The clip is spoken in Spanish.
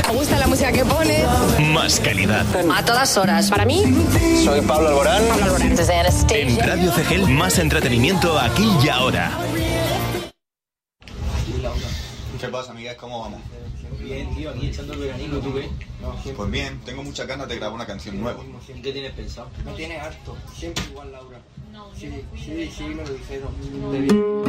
Me gusta la música que pone. Más calidad. A todas horas. Para mí. Soy Pablo Alborán. Desde Anastasia. En Radio CGL, más entretenimiento aquí y ahora. ¿Qué pasa, Miguel? ¿Cómo vamos? Bien, tío, aquí echando el veranico, ¿tú qué? Pues bien, tengo muchas ganas de grabar una canción nueva. ¿Qué tienes pensado? Me tienes harto, siempre igual, Laura. Sí, me lo dijeron.